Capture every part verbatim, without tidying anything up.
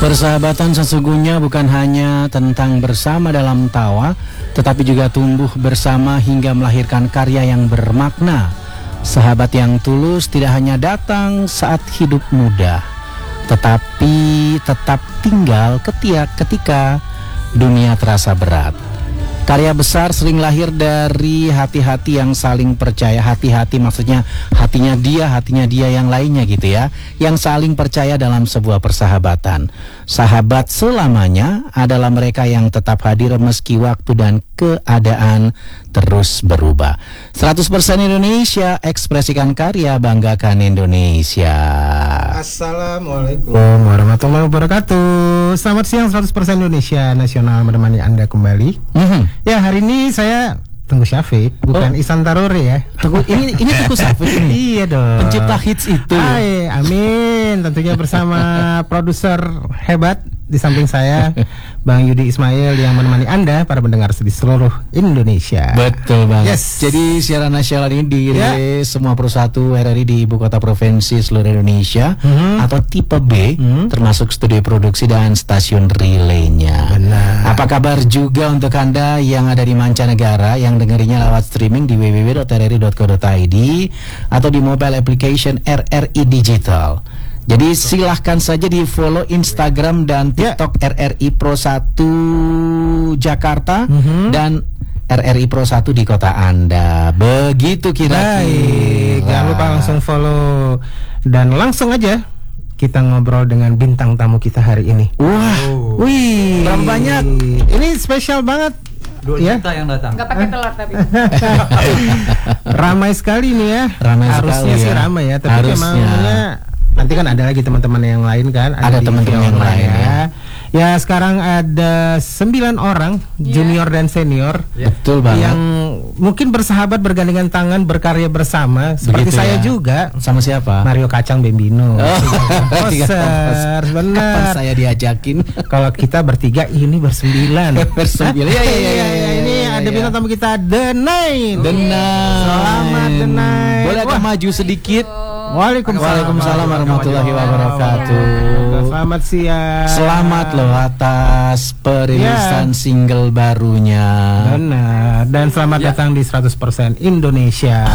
Persahabatan sesungguhnya bukan hanya tentang bersama dalam tawa, tetapi juga tumbuh bersama hingga melahirkan karya yang bermakna. Sahabat yang tulus tidak hanya datang saat hidup mudah, tetapi tetap tinggal ketika, ketika dunia terasa berat. Karya besar sering lahir dari hati-hati yang saling percaya. Hati-hati maksudnya hatinya dia, hatinya dia yang lainnya gitu ya, yang saling percaya dalam sebuah persahabatan. Sahabat selamanya adalah mereka yang tetap hadir meski waktu dan keadaan terus berubah. seratus persen Indonesia, ekspresikan karya, banggakan Indonesia. Assalamualaikum warahmatullahi wabarakatuh. Selamat siang, seratus persen Indonesia Nasional menemani Anda kembali. Mm-hmm. Ya, hari ini saya Tengku Syafiq, bukan oh. Ihsan Taruri ya. Tengku, ini ini Tengku Syafiq ini. Iya dong. Pencipta hits itu. Hai, amin. Tentunya bersama produser hebat di samping saya, Bang Yudi Ismail yang menemani Anda para pendengar di seluruh Indonesia. Betul banget. Yes. Jadi siaran nasional ini dirilis yeah. semua persatu R R I di ibu kota provinsi seluruh Indonesia, mm-hmm. atau tipe B, mm-hmm. termasuk studio produksi dan stasiun relaynya. Benar. Apa kabar juga untuk Anda yang ada di mancanegara yang dengerinya lewat streaming di w w w dot r r i dot co dot i d atau di mobile application R R I Digital. Jadi silahkan saja di follow Instagram dan TikTok yeah. R R I Pro satu Jakarta, mm-hmm. dan R R I Pro satu di kota Anda. Begitu kira-kira. Jangan lupa langsung follow dan langsung aja kita ngobrol dengan bintang tamu kita hari ini. Wah, oh. wih, berapa banyak? Ini spesial banget. Dua ya? juta yang datang. Gak pakai telur tapi. Ramai sekali nih ya. Ramai Harusnya sekali sih ya. ramai ya, tapi Harusnya. memangnya nanti kan ada lagi teman-teman yang lain kan. Ada, ada teman-teman yang lain ya. ya. Ya sekarang ada sembilan orang, yeah. junior dan senior, yeah. betul banget, yang mungkin bersahabat bergandengan tangan berkarya bersama. Seperti begitu saya ya. Juga. Sama siapa? Mario Kacang Bembino. Oh. Poser, benar. Kapan saya diajakin? Kalau kita bertiga ini bersembilan. Bersembilan. Ya, ya, ya, ya, ya, ini ya, ada ya. bintang tamu kita, The Nine. The Nine. Selamat The Nine. Boleh agak maju sedikit? Waalaikumsalam warahmatullahi wabarakatuh. Selamat siang. Selamat loh atas perilisan yeah. single barunya. Benar. Dan selamat yeah. datang di seratus persen Indonesia.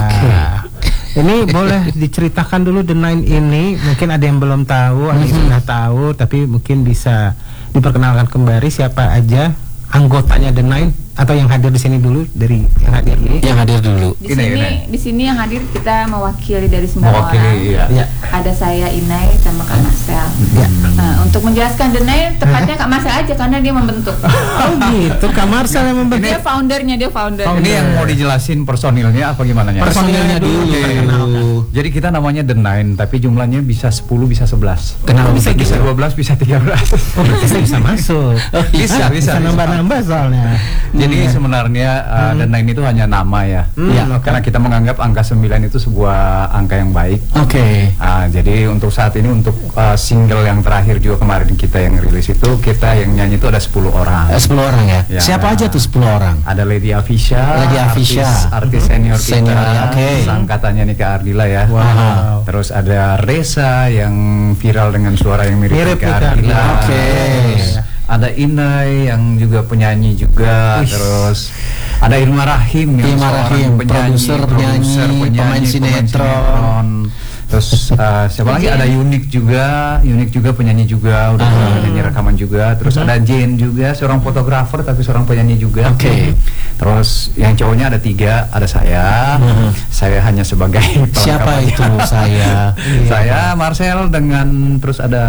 Okay. Ini boleh diceritakan dulu The Nine ini. Mungkin ada yang belum tahu, ada yang sudah tahu, tapi mungkin bisa diperkenalkan kembali siapa aja anggotanya The Nine, atau yang hadir di sini dulu, dari yang hadir dulu. Yang hadir dulu. Di sini, ini. di sini yang hadir kita mewakili dari semua mewakili, orang. Iya. Ya. Ada saya Inai sama Kak Marcel. Ya. Nah, untuk menjelaskan The Nine, tepatnya Kak Marcel aja karena dia membentuk. Oh gitu, Kak Marcel yang membentuk. Dia foundernya, dia founder. Ini yang mau dijelasin personilnya apa gimana nya? Personilnya dulu. dulu. Jadi kita namanya The Nine, tapi jumlahnya bisa sepuluh, bisa sebelas. Kenapa bisa bisa dua belas, bisa tiga belas. Oh, bisa bisa masuk. Oh, bisa, bisa, bisa nambah-nambah soalnya. Jadi hmm. sebenarnya uh, hmm. The Nine itu hanya nama ya. Hmm, ya, okay. Karena kita menganggap angka sembilan itu sebuah angka yang baik. Oke. Okay. Uh, jadi untuk saat ini untuk uh, single yang terakhir juga kemarin kita yang rilis itu, kita yang nyanyi itu ada sepuluh orang. Uh, sepuluh orang ya. ya. Siapa aja tuh sepuluh orang? Ada Lady Afisha, Lady Afisha, artis, artis senior kita. Senior, ya, oke. Okay. Angkatannya Nika Ardila ya. Wow. Terus ada Reza yang viral dengan suara yang mirip, mirip Nika Ardila. Oke. Okay. Ada Inai yang juga penyanyi juga. Uish. Terus ada Irma Rahim yang Irma Rahim, penyanyi, produser, penyanyi, penyanyi, pemain sinetron. Terus uh, siapa lagi? Ada Unik juga, Unik juga penyanyi juga, udah uh. penyanyi rekaman juga. Terus uh-huh. ada Jane juga, seorang fotografer tapi seorang penyanyi juga. Oke. Okay. Terus yang cowoknya ada tiga, ada saya, uh-huh. saya hanya sebagai siapa itu saya? Saya Marcel dengan terus ada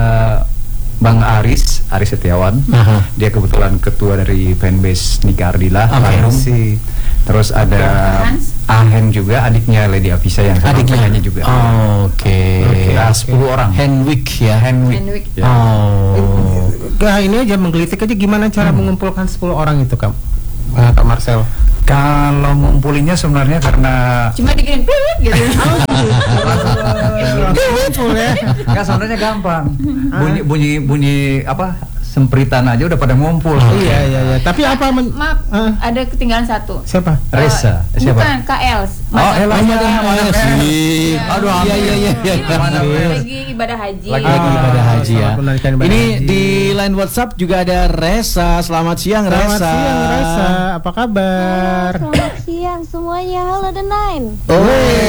Bang Aris, Aris Setiawan. Uh-huh. Dia kebetulan ketua dari fanbase Nika Ardila. Okay. Terus ada Ahen juga, adiknya Lady Afisha yang seorang penyanyi juga. Oh, Oke. Okay. Kita sepuluh orang. Henwick ya. Henwick. Henwick. Ya. Oh. Nah, ini aja menggelitik aja gimana cara hmm. mengumpulkan sepuluh orang itu, Kak? Uh, Kak Marcel. Kalau ngumpulinnya sebenarnya karena cuma diginin gitu. Ngumpul ya. Enggak, sebenarnya gampang. Bunyi bunyi bunyi apa? sempritan aja udah pada ngumpul. Iya iya iya. Tapi apa men- Maaf, Ah. ada ketinggalan satu. siapa? Reza, Eh, siapa? Bukan, Kak Els. Oh, Ella, Oh, iya, ada iya, Mas. iya. Iya. Aduh, Iya iya iya iya. Ini Mana, lagi Mas? ibadah haji. Lagi- Lagi Ah, ibadah haji ya. selamat menunaikan ibadah Ini haji. di line WhatsApp juga ada Resa. Selamat siang Selamat Resa. siang Resa, apa kabar? Selamat siang semuanya, halo The Nine. Oh.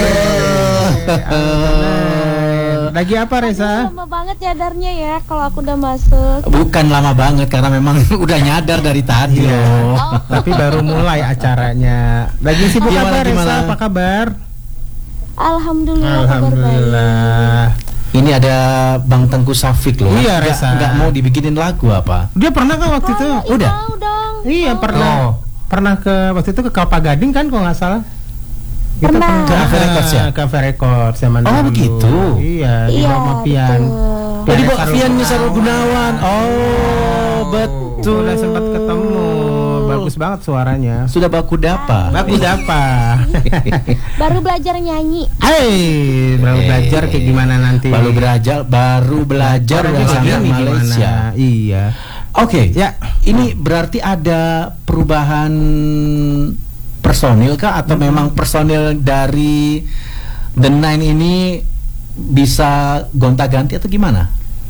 Lagi apa Resa? Lama banget nyadarnya ya kalau aku udah masuk. Bukan lama banget karena memang udah nyadar dari tadi Iya. loh. Tapi baru mulai acaranya. Lagi sibuk Gimana, apa Resa? gimana? Apa kabar? Alhamdulillah, kabar baik. Alhamdulillah. Ini ada Bang Tengku Safik loh. Iya, Nggak- Resa. nggak mau dibikinin lagu apa? Dia pernah kan waktu itu? Oh, Udah? Mau dong. Iya pernah. Pernah ke waktu itu ke Kelapa Gading kan kalau nggak salah. Kita Pernah. Ke Cafe Records ya? Cafe Records zaman Oh, dulu. begitu. Iya, di Iya, bawah Pian. betul. Oh, di bawah Sarul Fian Gunawan. Sarul Gunawan. Oh, betul. Udah sempat ketemu. Bagus banget suaranya. Sudah baku dapa. Bagus apa? Baru belajar nyanyi. Hei, baru Eh, belajar kayak gimana nanti? Baru belajar, baru belajar Baru bahasa belajar nih gimana? Malaysia. Iya. Oke, Ya. ini berarti ada perubahan personil kah atau memang personil dari The Nine ini bisa gonta-ganti atau gimana?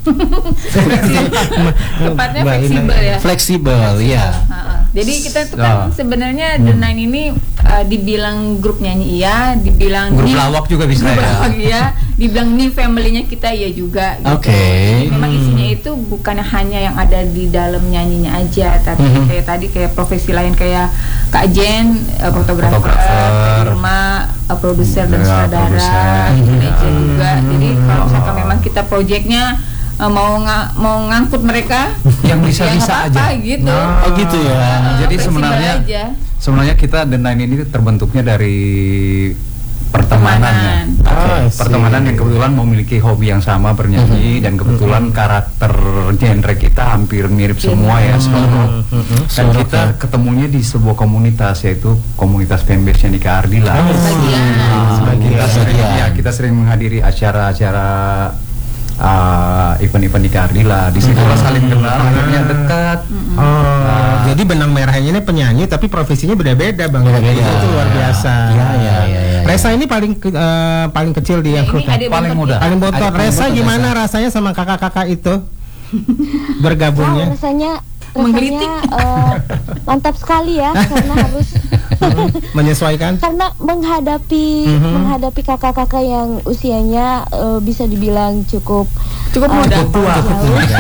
Tepatnya Mbak fleksibel Ina. ya. Fleksibel, ya. Ha-ha. Jadi kita tuh kan Ah. sebenarnya The Nine ini uh, dibilang grup nyanyi iya, dibilang Grup new- lawak juga bisa grup ya. lawak iya, dibilang new family-nya kita iya juga. Gitu. Oke. Memang isinya itu bukan hanya yang ada di dalam nyanyinya aja, tapi Mhm. kayak tadi kayak profesi lain kayak Kak Jen, uh, fotografer, Fotografer. Kak Irma, uh, produser dan Ya, sutradara, produser. manajer juga. Jadi kalau misalkan memang kita proyeknya uh, mau nga- mau ngangkut mereka, Yang bisa-bisa ya nggak apa-apa, aja. gitu. Nah, Oh, gitu ya. Uh, Jadi fleksibel sebenarnya aja. sebenarnya kita The Nine ini terbentuknya dari pertemanan ya. Pertemanan. Oke, Ah, I see. pertemanan yang kebetulan memiliki hobi yang sama bernyanyi dan kebetulan karakter genre kita hampir mirip semua ya seluruh. Dan Seluruh kita ya. ketemunya di sebuah komunitas yaitu komunitas fanbase-nya Nika Ardila. Sebagian. Nah, Sebagian. kita sering Sebagian. ya, kita sering menghadiri acara-acara uh, event-event Nika Ardila. Di situ saling kenal, akhirnya dekat. Oh, jadi benang merahnya ini penyanyi tapi profesinya beda-beda Bang. Beda-beda. Itu luar biasa. Iya, iya, iya, iya. Resa ini paling ke- eh, paling kecil di Ya, yang ini adik paling bontot muda. kita. paling bontot. Adik paling Resa bontot, gimana Resa. rasanya sama kakak-kakak itu Wow, bergabungnya? rasanya Menggelitik. rasanya eh, mantap sekali ya karena harus Menyesuaikan? karena menghadapi Mhm. menghadapi kakak-kakak yang usianya eh, bisa dibilang cukup Cukup eh, muda. Tua, jauh. muda.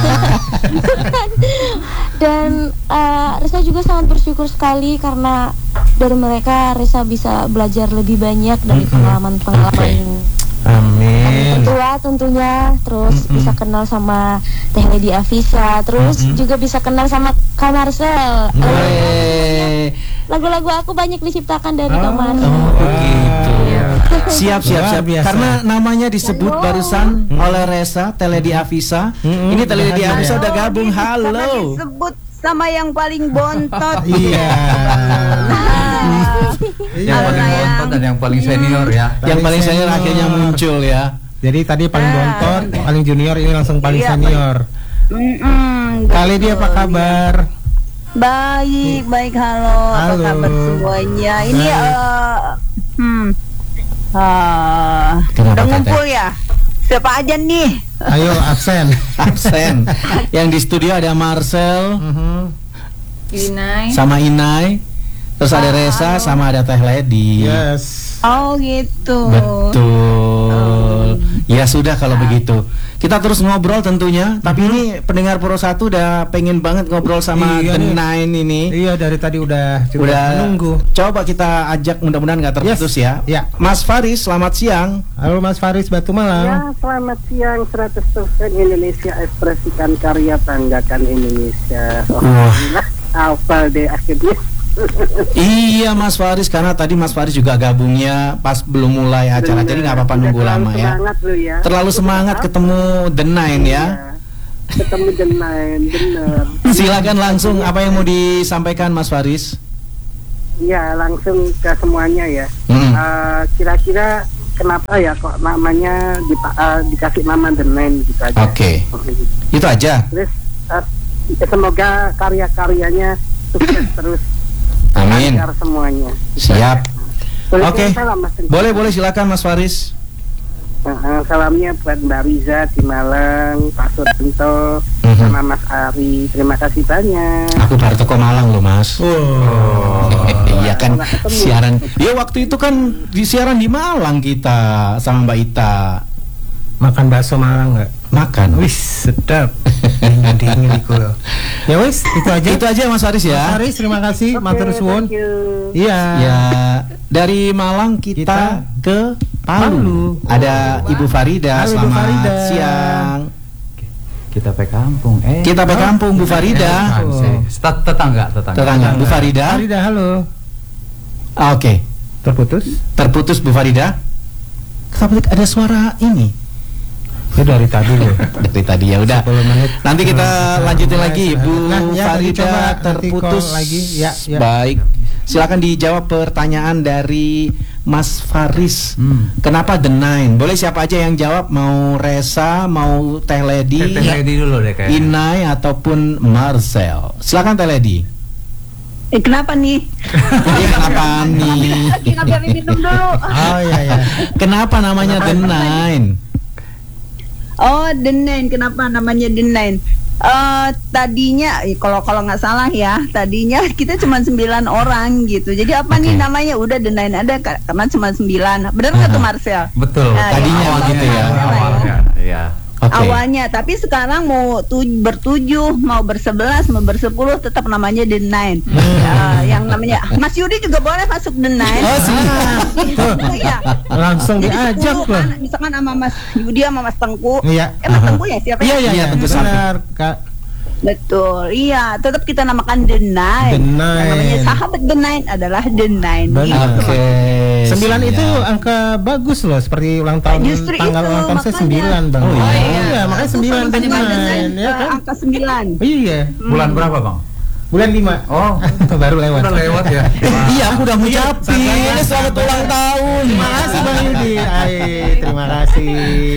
Dan eh, Resa juga sangat bersyukur sekali karena dari mereka Resa bisa belajar lebih banyak dari Mhm. pengalaman-pengalaman Amin. tua tentunya, terus Mm-mm. bisa kenal sama Teh Lady Afisa, terus Mm-mm. juga bisa kenal sama Kak Marcel. Eh, Wey. Lagu-lagu aku banyak diciptakan dari Kak Marcel. Oh, begitu. Iya. Siap, siap, Luar siap. biasa. Karena namanya disebut Halo. barusan oleh Resa, Teledi Afisa. Mm-mm. Ini Teledi Bahagia. Afisa udah gabung. Karena Halo. disebut sama yang paling bontot. Iya. Yang Halo, paling sayang. bontot dan yang paling senior ya. Yang paling senior senior. akhirnya muncul ya. Jadi tadi paling Ya. bontot, paling junior, ini langsung paling Iya, senior. Mm-mm, Kali dia apa betul. kabar? Baik, baik. Halo, Halo. apa kabar semuanya? Ini Baik. eh hmm. Ah, Kenapa, udah Teteh? ngumpul ya? Siapa aja nih? Ayo absen. Absen. Yang di studio ada Marcel Mhm. Inai. sama Inai. Terus ada Resa sama ada Teh Ledi. Yes. Oh gitu. Betul. Ya sudah kalau begitu. Kita terus ngobrol tentunya. Tapi ini pendengar Pro satu udah pengen banget ngobrol sama Iya The nih. Nine ini. Iya dari tadi udah cukup Udah menunggu. Coba kita ajak, mudah-mudahan nggak terputus Yes. ya. Ya. Mas Faris, selamat siang. Halo Mas Faris Batu Malang. Ya, selamat siang. seratus persen Indonesia, ekspresikan karya, banggakan Indonesia. Oh, Wah. gila, hafal deh akhirnya. Iya Mas Faris, karena tadi Mas Faris juga gabungnya pas belum mulai acara, jadi nggak apa-apa Udah nunggu terlalu lama ya. Semangat lu ya. Terlalu semangat ketemu The Nine ya. Iya, ketemu The Nine, bener. Silakan langsung, apa yang mau disampaikan Mas Faris? Ya, langsung ke semuanya ya. Hmm. Eh, kira-kira kenapa ya kok namanya dipa- eh, dikasih nama The Nine gitu aja. Oke, itu aja. Terus eh, semoga karya-karyanya sukses terus. Amin. Lancar semuanya. Siap. Oke. Salam, Mas. Boleh, boleh silakan Mas Faris. Uh, salamnya buat Mbak Riza di Malang, Pak Suranto, Mhm. sama Mas Ari. Terima kasih banyak. Aku baru toko Malang loh Mas. Oh. Iya kan siaran. Ya waktu itu kan di siaran di Malang kita sama Mbak Ita. Makan bakso Malang nggak? Makan. Wis sedap. Dingin iku lho. Ya wis, itu aja. Itu aja Mas Faris Mas ya. Faris, terima kasih. Oke, Matur suwun. thank you. Iya. Ya, dari Malang kita, Kita ke Palu. Palu. Ada Ibu Farida, Halo, Ibu selamat Farida. siang. Kita pe kampung. Eh. Kita pe kampung Bu Farida. Eh, Tet- tetangga, tetangga. Tetangga Bu Farida. Farida, halo. Ah, Oke, Terputus? terputus Bu Farida. Kenapa ada suara ini? Ya dari tadi loh. Dari tadi ya udah. sepuluh menit. Nanti kita lanjutin lagi Bu Nah, ya, Farida coba nanti terputus call lagi. Ya, ya. Baik. Silakan dijawab pertanyaan dari Mas Faris. Hmm. Kenapa The Nine? Boleh siapa aja yang jawab, mau Resa, mau Teh Ledi, Teh Ledi dulu deh kayaknya. Inai ataupun Marcel. Silakan Teh Ledi. Eh, kenapa nih? Ini kenapa nih? Lagi ngambil minum dulu. Oh iya ya. Kenapa namanya The Nine? Oh, The Nine. Kenapa namanya The Nine? Eh tadinya eh, kalau kalau nggak salah ya, tadinya kita cuma sembilan orang gitu. Jadi apa nih Oke. namanya? Udah The Nine ada ka- karena cuma sembilan. Benar nggak tuh Aha. Marcel? Betul. Nah, Tadinya yang begitu ya. awalnya, Awalnya, iya. Oke. Awalnya, tapi sekarang mau tu, bertujuh, mau bersebelas, mau bersepuluh, tetap namanya The Nine. Ya, yang namanya Mas Yudi juga boleh masuk The Nine. Oh, siap. Oh, iya. Langsung Jadi diajak sepuluh loh. kan, misalkan sama Mas Yudi sama Mas Tengku. Iya. Eh Mas Aha. Tengku ya siapa Iya ya? iya Iya, iya. tentu saja. Benar, Kak. Betul, iya. Tetap kita namakan The Nine. The Nine. Yang namanya sahabat The Nine adalah The Nine. Benar. Gitu. Oke. Sembilan siap. itu angka bagus loh, seperti ulang tahun Justru tanggal itu, ulang tahun saya makanya. sembilan bang. Oh, iya. iya, makanya sembilan Makanya The The Nine, Nine, ya eh, kan? angka sembilan. Oh, iya. Bulan berapa, Bang? Bulan lima. Oh, Baru lewat. udah lewat ya. Iya, aku udah ngucapin selamat ulang tahun. Terima kasih Bang Yudi. Ay, terima kasih.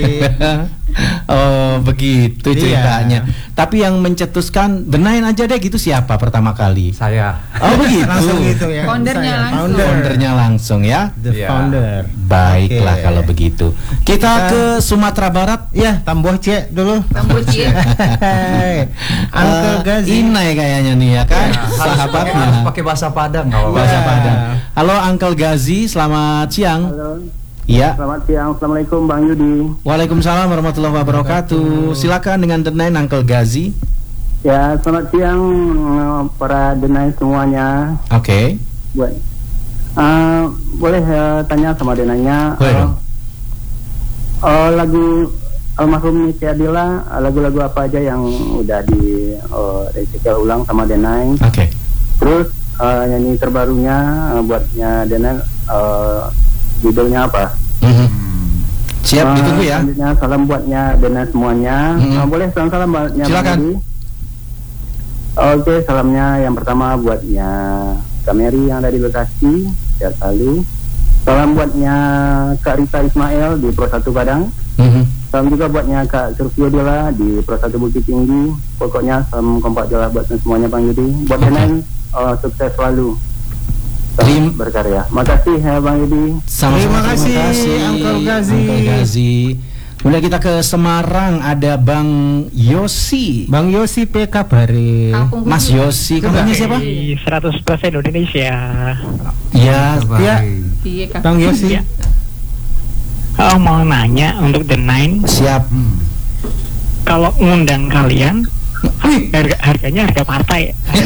Oh, begitu Iya. ceritanya. Tapi yang mencetuskan The Nine aja deh gitu siapa pertama kali? Saya. Oh, begitu. Langsung gitu ya. Foundernya Saya, langsung. Founder. Foundernya langsung ya. The Iya. founder. Baiklah Oke. kalau begitu. Kita Kita- ke Sumatera Barat. Ya, Tamboh C dulu. Kamboja. Hai. Uncle Eh, Gazi. Inai kayaknya nih ya kan, Ya, harus pakai- sahabatnya. harus pakai bahasa Padang nggak apa-apa. Bahasa Ya. Padang. Halo Uncle Gazi, selamat siang. Halo, Iya. selamat siang. Assalamualaikum Bang Yudi. Waalaikumsalam warahmatullahi wabarakatuh. Silakan dengan The Nine Uncle Gazi. Ya, selamat siang eh, para The Nine semuanya. Oke. Buat eh, boleh eh, tanya sama The Nine-nya. Boleh eh, dong. eh, lagu almarhum Niki Adila, eh, lagu-lagu apa aja yang udah di eh, recycle ulang sama The Nine. Oke. Terus eh, nyanyi terbarunya eh, buatnya The Nine, eh, judulnya apa? Mhm. Siap Eh, ditunggu ya. Selanjutnya salam buatnya The Nine semuanya. Mhm. Eh, boleh salam-salam buatnya Bang Silakan. Yudi? Oke, salamnya yang pertama buatnya Kak Mary yang ada di Bekasi, sehat selalu. Salam buatnya Kak Rita Ismail di Pro satu Padang. Mhm. Salam juga buatnya Kak Surfio Dela di Pro satu Bukit Tinggi. Pokoknya salam kompak jelas buat semuanya Bang Yudi. Buat Oke. Denan, uh, sukses selalu. Terima- Berkarya. Makasih ya Bang Yudi. Sama-sama, Terima kasih, Uncle Gazi. Uncle Gazi. Kemudian kita ke Semarang, ada Bang Yosi. Bang Yosi P kabare. Kampung Mas Kudu. Yosi, kabarnya siapa? Di seratus persen Indonesia. Ya, Ya. Iya, Kak. Bang Yosi. Ya. Oh, mau nanya untuk The Nine, siap. kalau ngundang kalian, harga harganya harga partai.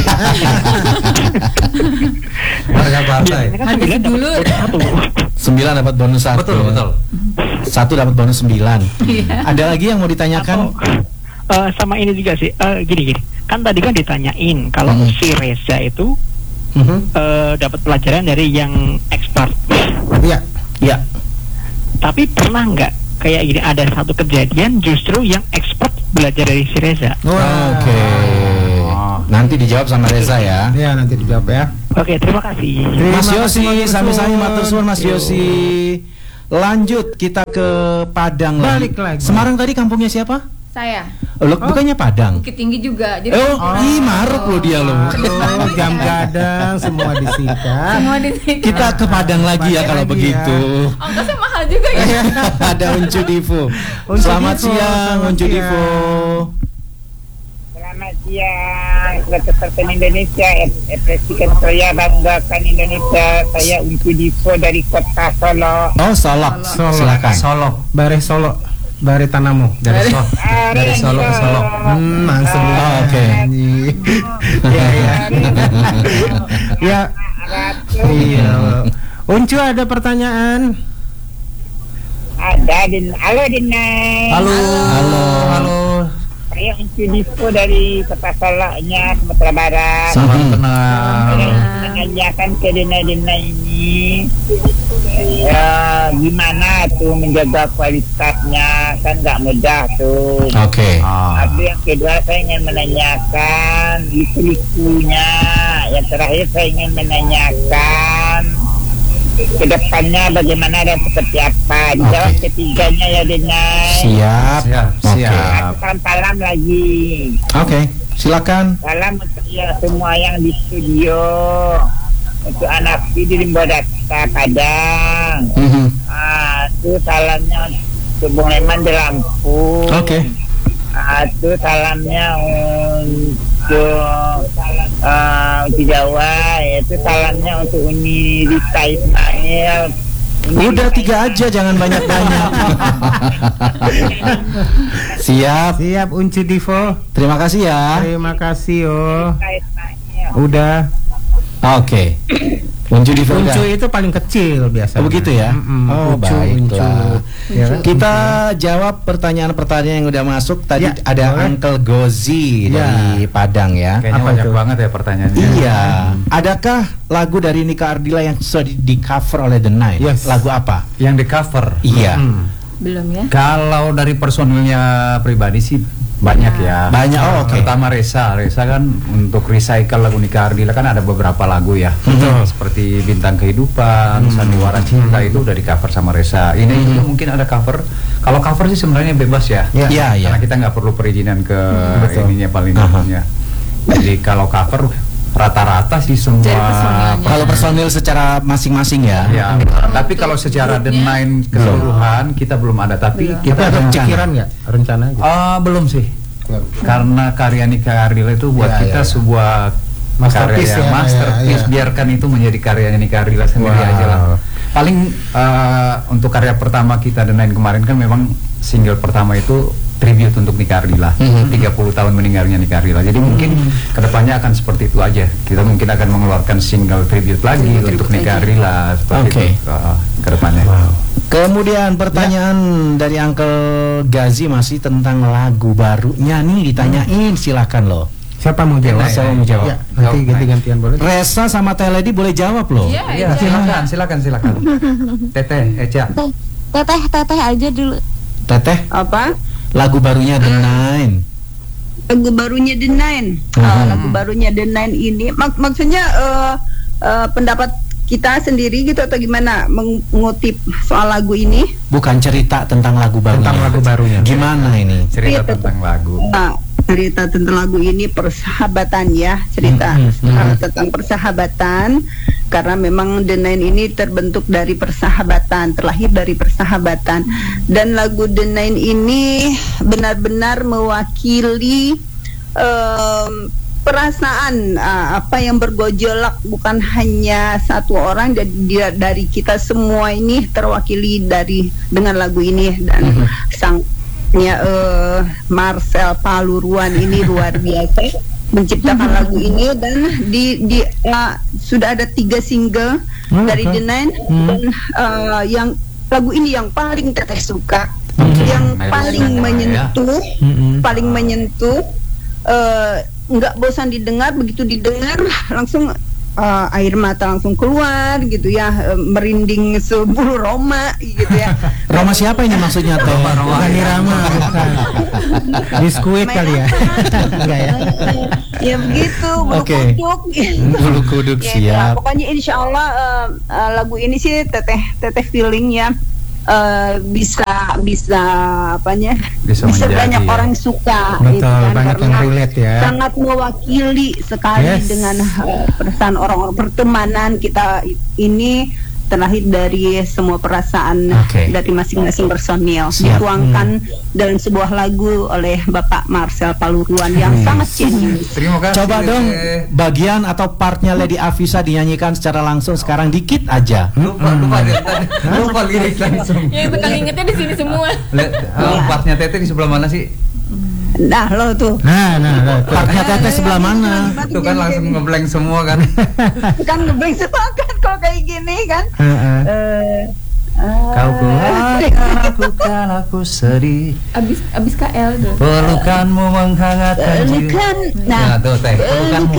Harga partai. Biasanya kan Harga sembilan dapat sedulur. bonus satu. Sembilan dapat bonus satu. Betul, betul. Satu dapat bonus sembilan. Iya. Ada lagi yang mau ditanyakan? Atau eh, sama ini juga sih, eh, gini gini. Kan tadi kan ditanyain kalau Hmm. si Reza itu Mhm. eh, dapat pelajaran dari yang expert. Ya. Ya. Tapi pernah nggak kayak gini ada satu kejadian justru yang expert belajar dari si Reza? Wah. Oke. Nanti dijawab sama Reza ya. Ya, nanti dijawab ya. Oke, terima kasih. Terima Mas kasih, Yosi, Matur sami-sami suwun. matur suwun Mas Yosi. Lanjut kita ke Padang Balik lagi. Semarang tadi kampungnya siapa? Saya. Loh, bukannya Padang? Bukit Tinggi juga. Jadi Oh, ih maruk loh dia loh. Aduh, jam gadang semua disita. semua di sini. Kita ke Padang lagi ya kalau Lagi begitu. Ongkosnya mahal juga ya. Ada Uncu Divo. Uncu Selamat Divo, siang selamat Uncu siang. Divo. Selamat siang, Ketua Indonesia, Presiden saya banggakan Indonesia. Saya Uncu Divo dari Kota Solo. Oh, Solo. Solo. Silakan. Solo. Bare Solo, bare Tanamu. Dari Solo. Dari Solo ke Solo. Hmm, langsung. Oh, oke. Ya, ya. Ya. Iya. Uncu ada pertanyaan? Ada din, halo Dinai. Halo. Halo. Halo. Saya Uncu Divo dari Kota Solo-nya Sumatera Barat. Salam kenal. Saya mengajarkan ke Dinai-Dinai ini ya, gimana tuh menjaga kualitasnya, kan nggak mudah tuh. Oke. Ah. Tapi yang kedua saya ingin menanyakan liku-likunya. Yang terakhir saya ingin menanyakan kedepannya bagaimana dan seperti apa. Dijawab Oke. ketiganya ya Denai. Siap. Siap, Oke. siap. Salam-salam lagi. Oke, silakan. Salam untuk ya semua yang di studio. Untuk anak di Limbo Data Padang. Mhm. Ah, itu salamnya untuk Bung Leman di Lampung. Oke. Ah, itu salamnya untuk uh, untuk Jawa, yaitu salamnya untuk Uni Rita Ismail. Uni Udah Rita tiga aja, jangan banyak-banyak. Siap. Siap Uncu Divo. Terima kasih ya. Terima kasih yo. Rita Ismail. Udah. Oke. Uncu Divo. Uncu udah. itu paling kecil biasanya. Oh, begitu ya? Mm-mm. Oh, Uncu, baiklah. uncu. Ya kan? Kita jawab pertanyaan-pertanyaan yang udah masuk. Tadi Ya, ada boleh. Uncle Gozi Ya. dari Padang ya. Kayaknya Apa banyak itu? banget ya pertanyaannya. Iya. Adakah lagu dari Nika Ardila yang sudah di, di cover oleh The Nine? Yes. Lagu apa? Yang di cover. Iya. Mm. Belum ya? Kalau dari personilnya pribadi sih banyak ya. Banyak, oh, oke. Pertama Reza, Reza kan untuk recycle lagu Nika Ardila kan ada beberapa lagu ya. Betul. Seperti Bintang Kehidupan, Sandiwara Cinta itu udah di cover sama Reza. Ini juga mungkin ada cover. Kalau cover sih sebenarnya bebas ya. Iya, iya, iya. Karena kita nggak perlu perizinan ke Betul. ininya paling Aha. ininya. Jadi kalau cover rata-rata sih semua. Jadi personilnya. Kalau personil secara masing-masing ya. Ya, tapi kalau secara The Nine keseluruhan kita belum ada, tapi Belum. kita Tapi ada rencana. pikiran nggak rencana gitu? Ah, belum sih. Karena karya Nika Ardila itu buat Ya, kita ya, ya. sebuah Masterpiece karya yang ya, masterpiece. ya, ya. Biarkan itu menjadi karyanya Nika Ardila sendiri Wow. aja lah. Paling eh, untuk karya pertama kita The Nine kemarin kan memang single pertama itu tribute untuk Nika Ardila. Mhm. tiga puluh tahun meninggalnya Nika Ardila. Jadi mungkin kedepannya akan seperti itu aja. Kita mungkin akan mengeluarkan single tribute lagi Tribute untuk aja. Nika Ardila seperti Oke. itu eh, kedepannya. Kemudian pertanyaan dari Uncle Gazi masih tentang lagu barunya nih ditanyain, silakan loh. Siapa mau jawab? Nah, Saya mau jawab. Ya, nanti Jawab, ganti-gantian boleh. Resa sama Teledi boleh jawab loh. Iya, Iya, iya. silakan, silakan, silakan. Teteh, Eca. Teteh teteh aja dulu. Teteh, Apa? lagu barunya The Nine. Lagu barunya The Nine. Ah, lagu barunya The Nine ini mak- maksudnya eh, eh, pendapat kita sendiri gitu atau gimana mengutip soal lagu ini? Bukan cerita tentang lagu barunya. Tentang lagu barunya. Gimana ini? Cerita Iya, tentang lagu. Nah, cerita tentang lagu ini persahabatan ya, cerita Hmm, hmm, uh, tentang persahabatan karena memang The Nine ini terbentuk dari persahabatan, terlahir dari persahabatan dan lagu The Nine ini benar-benar mewakili um, perasaan uh, apa yang bergojolak bukan hanya satu orang dan dia dari kita semua ini terwakili dari dengan lagu ini dan sang ya uh, Marcel Paluruan ini luar biasa menciptakan lagu ini dan di di uh, sudah ada tiga single Hmm, dari betul. The Nine Hmm. dan uh, yang lagu ini yang paling teteh suka, Hmm. yang Ayo, paling semua ya. menyentuh, Hmm. paling menyentuh, uh, nggak bosan didengar, begitu didengar langsung uh, air mata langsung keluar gitu ya, uh, merinding sebulu Roma gitu ya. Roma siapa ini maksudnya Teh? Bukan Irama, bukan. Biskuit Main kali ya. Enggak ya. Ya begitu, bulu Oke. kuduk. Bulu kuduk, Ya, itulah. siap. Pokoknya insya Allah uh, uh, lagu ini sih teteh teteh feeling ya. uh, bisa bisa apanya Bisa bisa, menjadi, banyak ya. orang suka Betul, gitu kan, banyak yang karena relate ya. sangat mewakili sekali Yes. dengan uh, perasaan orang-orang pertemanan kita ini terlahir dari semua perasaan Oke. dari masing-masing personil Siap. dituangkan dalam sebuah lagu oleh Bapak Marcel Paluruan yang Hmm. sangat jenius. Terima kasih. Coba dong Teteh. bagian atau partnya Lady Afisa dinyanyikan secara langsung sekarang dikit aja. Lupa, lupa, deh, tadi. lupa lirik langsung. Ya itu kali ingetnya di sini semua. Lihat, oh, partnya Teteh di sebelah mana sih? Nah lo tuh Nah, nah, nah, tuh. Partnya Teteh sebelah mana? Tuh kan langsung ngeblank semua kan. kan ngeblank semua kan kalau kayak gini kan. Heeh. Eh, Kau kuatkan aku kalau aku sedih, Abis abis K L tuh. pelukanmu menghangatkan jiwa. Pelukan, Nah, nah tuh Teh, pelukanmu